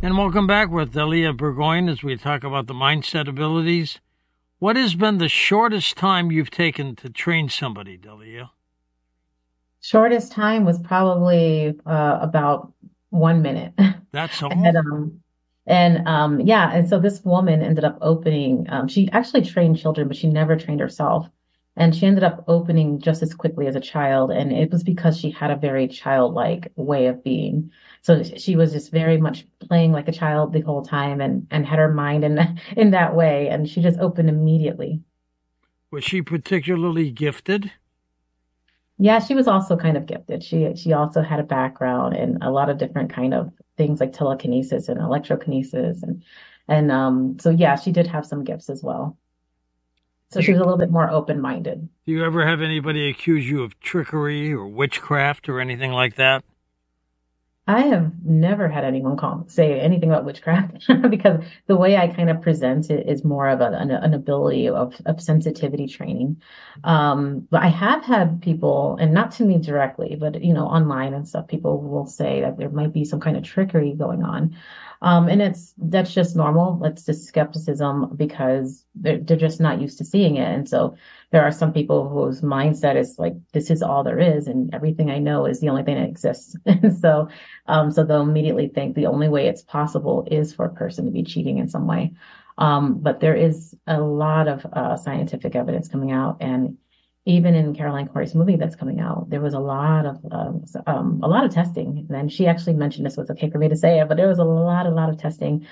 And welcome back with Delia Burgoyne as we talk about the mindset abilities. What has been the shortest time you've taken to train somebody, Delia? Shortest time was probably about 1 minute. That's And all? yeah, and so this woman ended up opening, she actually trained children, but she never trained herself. And she ended up opening just as quickly as a child. And it was because she had a very childlike way of being. So she was just very much playing like a child the whole time and had her mind in that way. And she just opened immediately. Was she particularly gifted? Yeah, she was also kind of gifted. She also had a background in a lot of different kind of things like telekinesis and electrokinesis and so yeah, she did have some gifts as well. So Do she you, was a little bit more open-minded. do you ever have anybody accuse you of trickery or witchcraft or anything like that? I have never had anyone say anything about witchcraft because the way I kind of present it is more of an ability of sensitivity training. But I have had people, and not to me directly, but online and stuff, people will say that there might be some kind of trickery going on. And that's just normal. That's just skepticism because they're just not used to seeing it. And so there are some people whose mindset is like, this is all there is, and everything I know is the only thing that exists. And so they'll immediately think the only way it's possible is for a person to be cheating in some way. But there is a lot of scientific evidence coming out, and even in Caroline Corey's movie that's coming out, there was a lot of testing. And she actually mentioned this was okay for me to say it, but there was a lot of testing,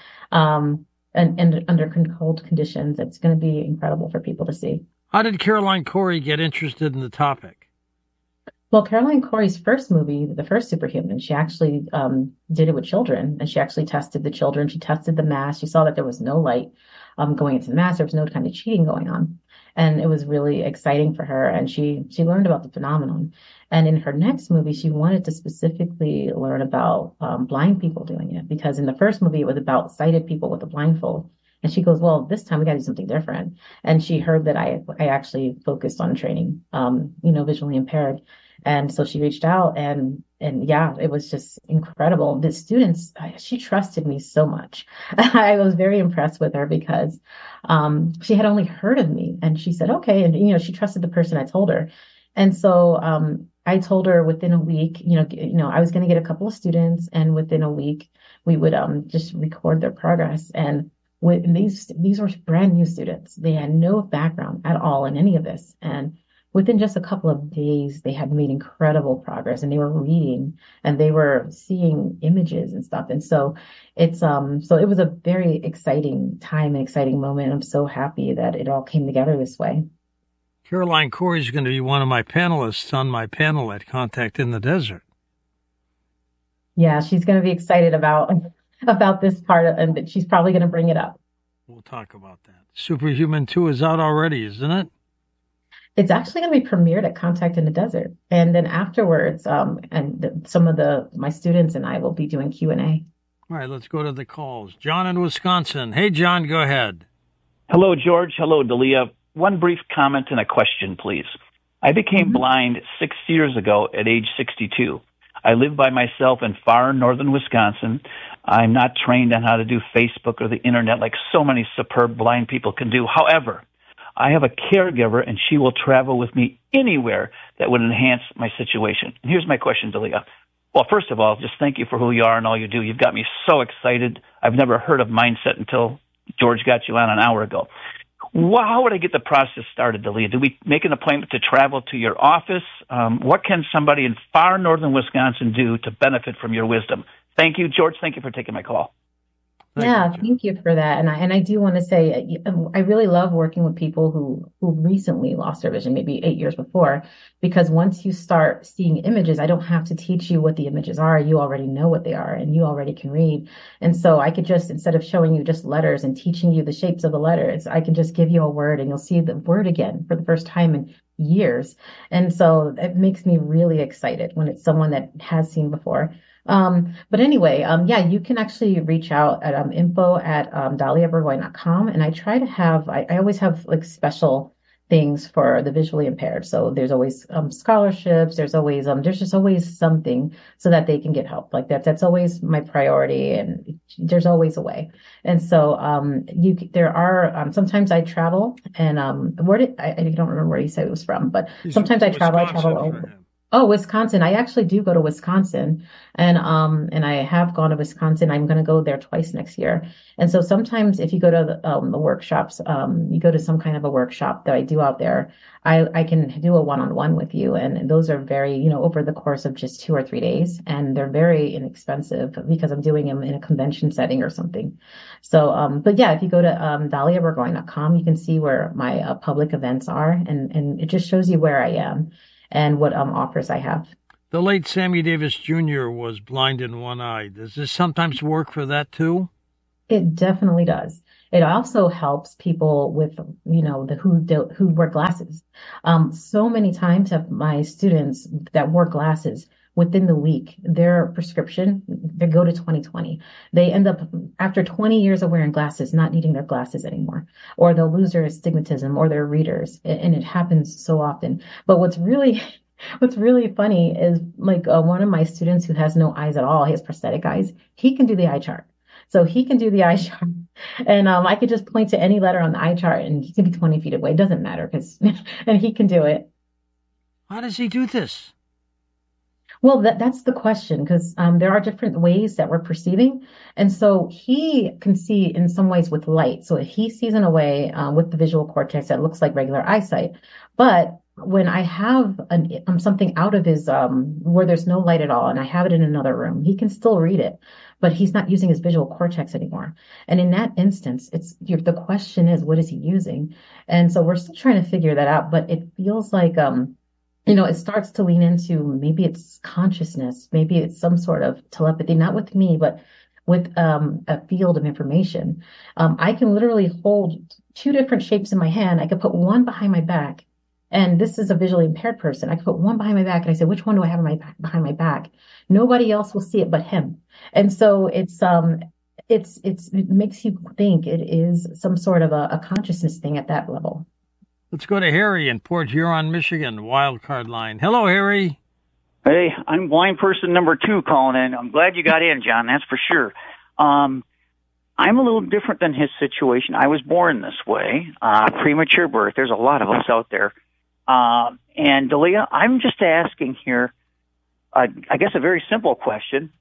and under controlled conditions. It's going to be incredible for people to see. How did Caroline Corey get interested in the topic? Well, Caroline Corey's first movie, the first Superhuman, she actually did it with children, and she actually tested the children. She tested the mask. She saw that there was no light going into the mask. There was no kind of cheating going on, and it was really exciting for her. And she learned about the phenomenon. And in her next movie, she wanted to specifically learn about blind people doing it because in the first movie it was about sighted people with a blindfold. And she goes, well, this time we got to do something different. And she heard that I actually focused on training, visually impaired. And so she reached out and yeah, it was just incredible. The students, she trusted me so much. I was very impressed with her because she had only heard of me and she said, okay. And, she trusted the person I told her. And so I told her within a week, I was going to get a couple of students and within a week we would just record their progress. And these were brand new students. They had no background at all in any of this. And within just a couple of days, they had made incredible progress and they were reading and they were seeing images and stuff. And so so it was a very exciting time and exciting moment. I'm so happy that it all came together this way. Caroline Corey is going to be one of my panelists on my panel at Contact in the Desert. Yeah, she's going to be excited about this part and she's probably going to bring it up. We'll talk about that. Superhuman 2 is out already, isn't it? It's actually going to be premiered at Contact in the Desert. And then afterwards, some of my students and I will be doing Q&A. All right, let's go to the calls. John in Wisconsin. Hey, John, go ahead. Hello, George. Hello, Delia. One brief comment and a question, please. I became blind 6 years ago at age 62. I live by myself in far northern Wisconsin. I'm not trained on how to do Facebook or the internet like so many superb blind people can do. However, I have a caregiver, and she will travel with me anywhere that would enhance my situation. And here's my question, Delia. Well, first of all, just thank you for who you are and all you do. You've got me so excited. I've never heard of mindset until George got you on an hour ago. Well, how would I get the process started, Delia? Do we make an appointment to travel to your office? What can somebody in far northern Wisconsin do to benefit from your wisdom? Thank you, George. Thank you for taking my call. Thank you for that. And I do want to say I really love working with people who recently lost their vision, maybe 8 years before, because once you start seeing images, I don't have to teach you what the images are. You already know what they are and you already can read. And so I could just, instead of showing you just letters and teaching you the shapes of the letters, I can just give you a word and you'll see the word again for the first time in years. And so it makes me really excited when it's someone that has seen before. But anyway, yeah, you can actually reach out at info at daliaburgoyne.com. And I try to have, I always have like special things for the visually impaired. So there's always scholarships. There's just always something so that they can get help. Like that's always my priority, and there's always a way. And so there are sometimes I travel, and I don't remember where he said it was from, but sometimes I travel. Oh, Wisconsin. I actually do go to Wisconsin, and I have gone to Wisconsin. I'm going to go there twice next year. And so sometimes if you go to the workshops, you go to some kind of a workshop that I do out there, I can do a one-on-one with you. And those are very, over the course of just 2 or 3 days, and they're very inexpensive because I'm doing them in a convention setting or something. So, but yeah, if you go to DaliaBurgoyne.com, you can see where my public events are, and it just shows you where I am and what offers I have. The late Sammy Davis Jr. was blind in one eye. Does this sometimes work for that too? It definitely does. It also helps people with, who wear glasses. So many times have my students that wore glasses within the week, their prescription, they go to 20/20. They end up, after 20 years of wearing glasses, not needing their glasses anymore, or they'll lose their astigmatism or their readers. And it happens so often. But what's really funny is like one of my students who has no eyes at all, he has prosthetic eyes, he can do the eye chart. So he can do the eye chart, and I could just point to any letter on the eye chart, and he can be 20 feet away. It doesn't matter and he can do it. How does he do this? Well, that's the question, because there are different ways that we're perceiving. And so he can see in some ways with light. So he sees in a way with the visual cortex that looks like regular eyesight. But when I have something out of his, where there's no light at all, and I have it in another room, he can still read it, but he's not using his visual cortex anymore. And in that instance, the question is, what is he using? And so we're still trying to figure that out, but it feels like, it starts to lean into maybe it's consciousness, maybe it's some sort of telepathy, not with me, but with a field of information. I can literally hold two different shapes in my hand. I could put one behind my back, and this is a visually impaired person. I could put one behind my back, and I say, which one do I have behind my back? Nobody else will see it but him. And so it makes you think it is some sort of a consciousness thing at that level. Let's go to Harry in Port Huron, Michigan, wildcard line. Hello, Harry. Hey, I'm blind person number 2 calling in. I'm glad you got in, John, that's for sure. I'm a little different than his situation. I was born this way, premature birth. There's a lot of us out there. And Dalia, I'm just asking here, I guess a very simple question.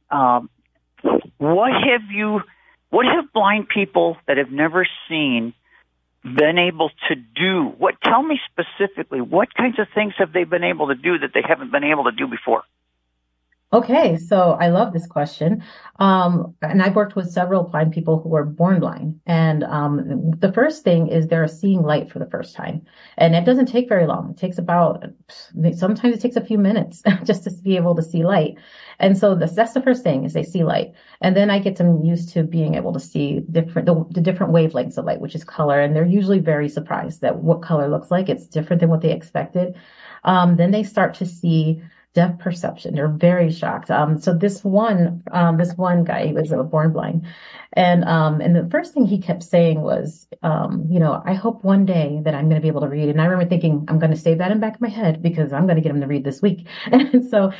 What have blind people that have never seen been able to do? Tell me specifically, what kinds of things have they been able to do that they haven't been able to do before? Okay, so I love this question. And I've worked with several blind people who were born blind. And the first thing is they're seeing light for the first time. And it doesn't take very long. It takes sometimes it takes a few minutes just to be able to see light. And so that's the first thing, is they see light. And then I get them used to being able to see the different wavelengths of light, which is color. And they're usually very surprised that what color looks like. It's different than what they expected. Then they start to see depth perception. They're very shocked. So this one guy, he was born blind. And the first thing he kept saying was, I hope one day that I'm going to be able to read. And I remember thinking, I'm going to save that in the back of my head because I'm going to get him to read this week. And so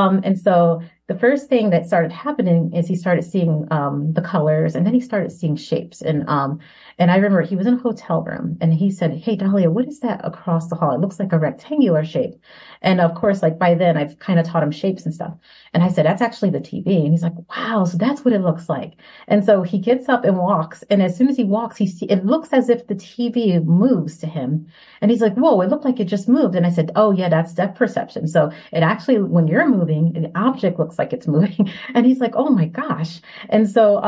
the first thing that started happening is he started seeing the colors, and then he started seeing shapes. And I remember he was in a hotel room, and he said, "Hey, Dalia, what is that across the hall? It looks like a rectangular shape." And of course, like by then, I've kind of taught him shapes and stuff. And I said, "That's actually the TV." And he's like, "Wow, so that's what it looks like." And so he gets up and walks, and as soon as he walks, it looks as if the TV moves to him. And he's like, "Whoa, it looked like it just moved." And I said, "Oh yeah, that's depth perception. So it actually, when you're moving, the object looks like it's moving." And he's like, "Oh my gosh." And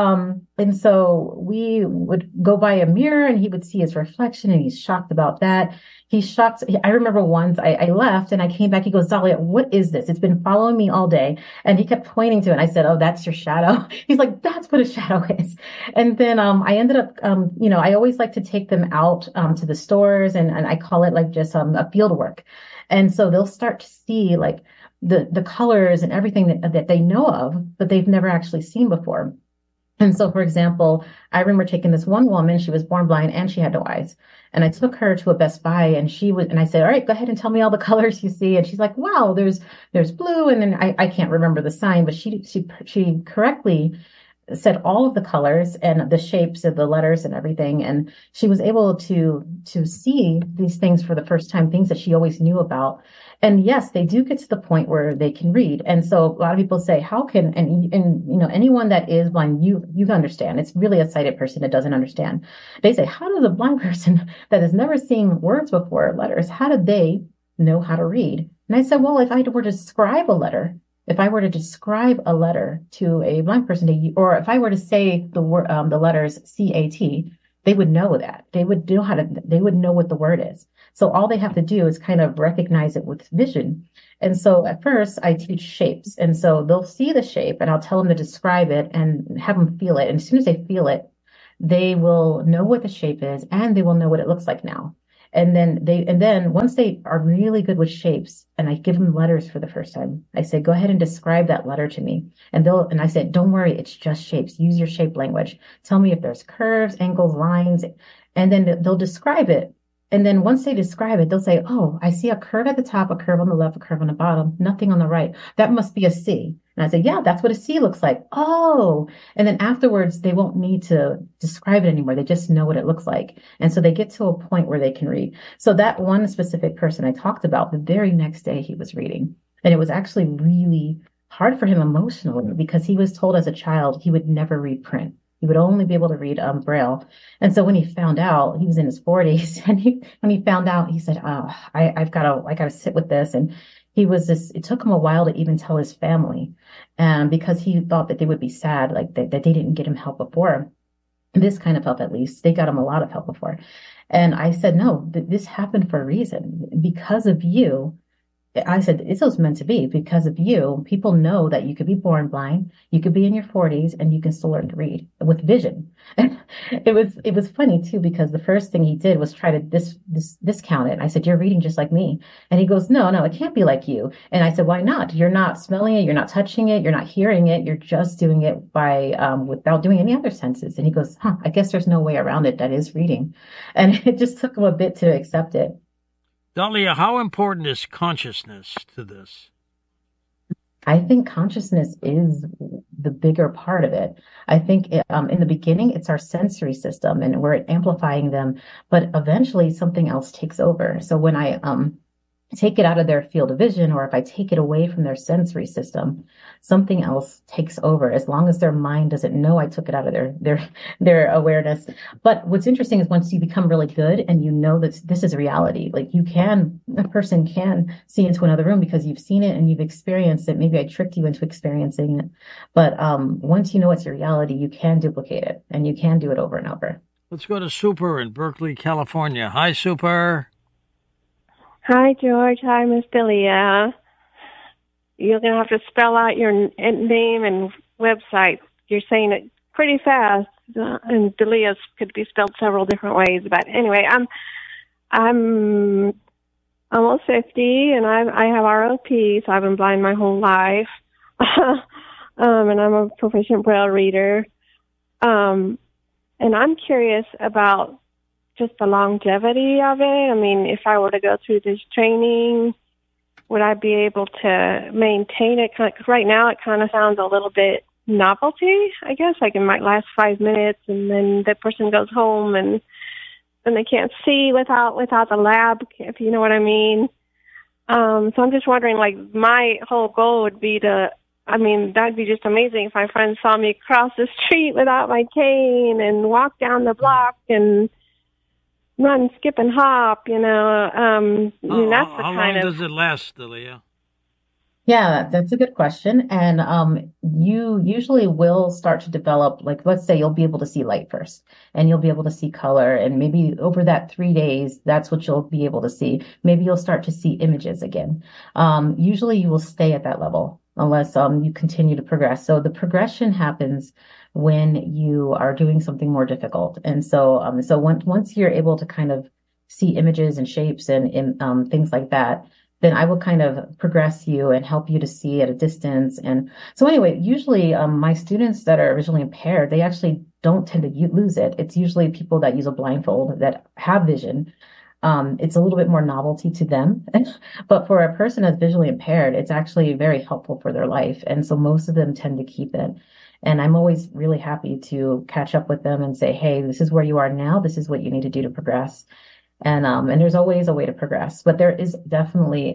so we would go by a mirror, and he would see his reflection, and he's shocked about that. He's shocked. I remember once I left and I came back. He goes, "Dalia, what is this? It's been following me all day." And he kept pointing to it. And I said, "Oh, that's your shadow." He's like, "That's what a shadow is." And then I ended up, I always like to take them out to the stores, and I call it like just a field work. And so they'll start to see like the colors and everything that they know of, but they've never actually seen before. And so, for example, I remember taking this one woman, she was born blind and she had no eyes. And I took her to a Best Buy and I said, all right, go ahead and tell me all the colors you see. And she's like, wow, there's blue. And then I can't remember the sign, but she correctly said all of the colors and the shapes of the letters and everything. And she was able to see these things for the first time, things that she always knew about. And yes, they do get to the point where they can read. And so a lot of people say, how can, and anyone that is blind, you understand. It's really a sighted person that doesn't understand. They say, how does a blind person that has never seen words before, letters, how do they know how to read? And I said, well, if I were to describe a letter to a blind person, or if I were to say the word, the letters CAT, they would know that. They would know what the word is. So all they have to do is kind of recognize it with vision. And so at first I teach shapes. And so they'll see the shape and I'll tell them to describe it and have them feel it. And as soon as they feel it, they will know what the shape is and they will know what it looks like now. And then once they are really good with shapes and I give them letters for the first time, I say, go ahead and describe that letter to me. And I said, don't worry, it's just shapes. Use your shape language. Tell me if there's curves, angles, lines, and then they'll describe it. And then once they describe it, they'll say, oh, I see a curve at the top, a curve on the left, a curve on the bottom, nothing on the right. That must be a C. And I say, yeah, that's what a C looks like. Oh, and then afterwards, they won't need to describe it anymore. They just know what it looks like. And so they get to a point where they can read. So that one specific person I talked about, the very next day he was reading. And it was actually really hard for him emotionally because he was told as a child he would never read print. He would only be able to read Braille. And so when he found out, he was in his 40s, and when he found out, he said, oh, I gotta sit with this. And it took him a while to even tell his family, because he thought that they would be sad, like that they didn't get him help before. This kind of help, at least. They got him a lot of help before. And I said, no, this happened for a reason. Because of you, I said, it was meant to be. Because of you, people know that you could be born blind, you could be in your 40s, and you can still learn to read with vision. It was funny too, because the first thing he did was try to discount it. I said, you're reading just like me. And he goes, no, it can't be like you. And I said, why not? You're not smelling it, you're not touching it, you're not hearing it, you're just doing it by without doing any other senses. And he goes, I guess there's no way around it. That is reading. And it just took him a bit to accept it. Dahlia, how important is consciousness to this? I think consciousness is the bigger part of it. I think in the beginning, it's our sensory system and we're amplifying them, but eventually something else takes over. So when I take it out of their field of vision, or if I take it away from their sensory system, something else takes over, as long as their mind doesn't know I took it out of their awareness. But what's interesting is once you become really good and you know that this is reality, like a person can see into another room because you've seen it and you've experienced it. Maybe I tricked you into experiencing it. But once you know it's your reality, you can duplicate it and you can do it over and over. Let's go to Super in Berkeley, California. Hi, Super. Hi, George. Hi, Miss Delia. You're going to have to spell out your name and website. You're saying it pretty fast, and Delia's could be spelled several different ways. But anyway, I'm almost 50, and I have ROP, so I've been blind my whole life. And I'm a proficient Braille reader. And I'm curious about just the longevity of it. I mean, if I were to go through this training, would I be able to maintain it? Because right now it kind of sounds a little bit novelty, I guess. Like it might last 5 minutes and then the person goes home and then they can't see without the lab, if you know what I mean. So I'm just wondering, like, my whole goal would be that'd be just amazing if my friends saw me cross the street without my cane and walk down the block and run, skip, and hop, that's the how long does it last, Delia? Yeah, that's a good question. And you usually will start to develop, like, let's say you'll be able to see light first, and you'll be able to see color. And maybe over that 3 days, that's what you'll be able to see. Maybe you'll start to see images again. Usually you will stay at that level unless you continue to progress. So the progression happens when you are doing something more difficult. And so once you're able to kind of see images and shapes and things like that, then I will kind of progress you and help you to see at a distance. And so anyway, usually my students that are visually impaired, they actually don't tend to lose it. It's usually people that use a blindfold that have vision. It's a little bit more novelty to them, but for a person that's visually impaired, it's actually very helpful for their life. And so most of them tend to keep it. And I'm always really happy to catch up with them and say, hey, this is where you are now. This is what you need to do to progress. And there's always a way to progress, but there is definitely,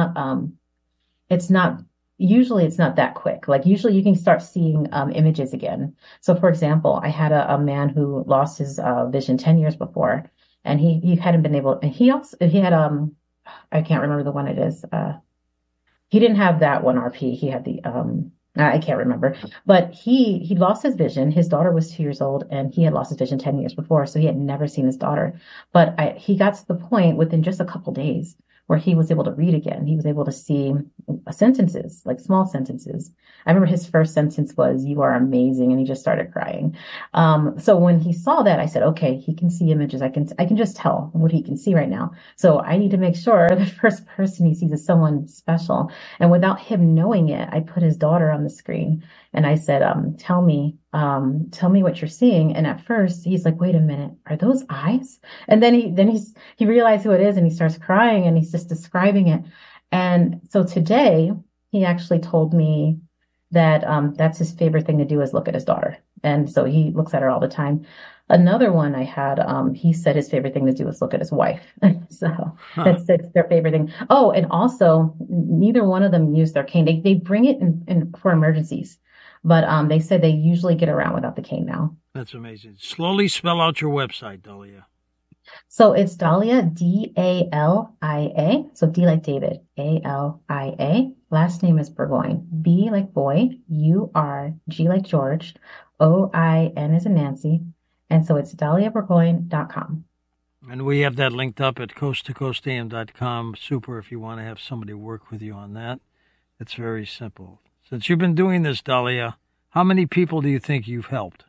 usually it's not that quick. Like usually you can start seeing images again. So for example, I had a man who lost his vision 10 years before, and he hadn't been able, and he had I can't remember the one it is. He didn't have that one RP. He had the I can't remember, but he lost his vision. His daughter was 2 years old, and he had lost his vision 10 years before, so he had never seen his daughter. But he got to the point within just a couple days where he was able to read again. He was able to see sentences, like small sentences. I remember his first sentence was, "You are amazing," and he just started crying. So when he saw that, I said, okay, he can see images. I can just tell what he can see right now. So I need to make sure the first person he sees is someone special. And without him knowing it, I put his daughter on the screen, and I said, tell me what you're seeing. And at first he's like, wait a minute, are those eyes? And then he realized who it is, and he starts crying, and he's just describing it. And so today he actually told me that that's his favorite thing to do is look at his daughter. And so he looks at her all the time. Another one I had, he said his favorite thing to do is look at his wife. So that's their favorite thing. Oh, and also neither one of them use their cane. They bring it in for emergencies, but they said they usually get around without the cane now. That's amazing. Slowly spell out your website, Dalia. So it's Dalia, D-A-L-I-A. So D like David, A-L-I-A. Last name is Burgoyne. B like boy, U-R-G like George, O-I-N as in Nancy. And so it's DaliaBurgoyne.com. And we have that linked up at coasttocoastam.com. Super if you want to have somebody work with you on that. It's very simple. Since you've been doing this, Dalia, how many people do you think you've helped?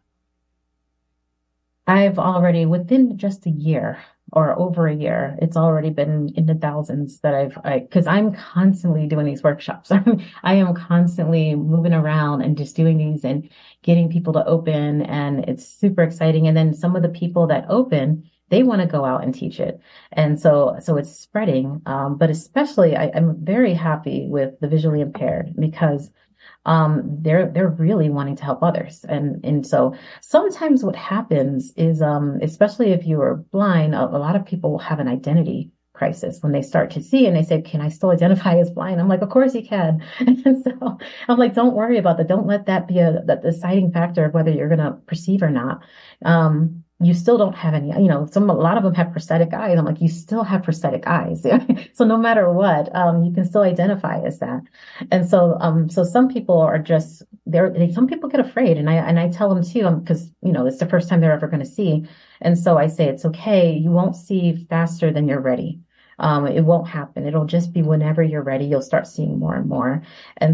I've already, within just a year or over a year, it's already been in the thousands that because I'm constantly doing these workshops. I am constantly moving around and just doing these and getting people to open, and it's super exciting. And then some of the people that open, they want to go out and teach it. And so it's spreading. But especially I'm very happy with the visually impaired because they're really wanting to help others. And so sometimes what happens is, especially if you are blind, a lot of people will have an identity crisis when they start to see and they say, can I still identify as blind? I'm like, of course you can. And so I'm like, don't worry about that. Don't let that be the deciding factor of whether you're going to perceive or not. You still don't have any, a lot of them have prosthetic eyes. I'm like, you still have prosthetic eyes. So no matter what, you can still identify as that. And so, so some people are just some people get afraid, and I tell them too, because, it's the first time they're ever going to see. And so I say, it's okay. You won't see faster than you're ready. It won't happen. It'll just be whenever you're ready, you'll start seeing more and more. And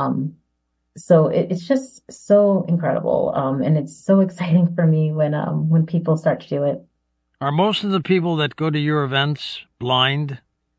so, it's just so incredible. And it's so exciting for me when people start to do it. Are most of the people that go to your events blind?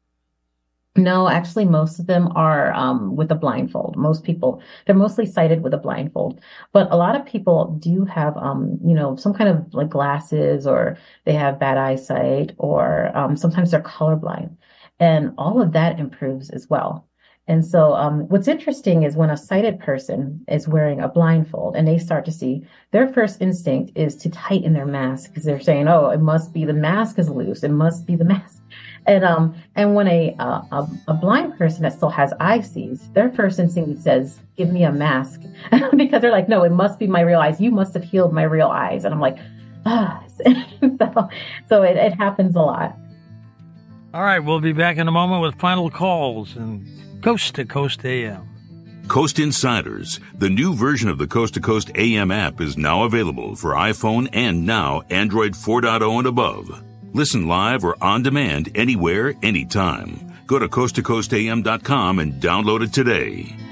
No, actually, most of them are with a blindfold. Most people, they're mostly sighted with a blindfold. But a lot of people do have, some kind of like glasses, or they have bad eyesight, or sometimes they're colorblind. And all of that improves as well. And so what's interesting is when a sighted person is wearing a blindfold and they start to see, their first instinct is to tighten their mask because they're saying, oh, it must be the mask is loose. It must be the mask. And when a blind person that still has eye sees, their first instinct says, give me a mask, because they're like, no, it must be my real eyes. You must have healed my real eyes. And I'm like, so it happens a lot. All right. We'll be back in a moment with final calls and Coast to Coast AM. Coast Insiders, the new version of the Coast to Coast AM app, is now available for iPhone and now Android 4.0 and above. Listen live or on demand anywhere, anytime. Go to coasttocoastam.com and download it today.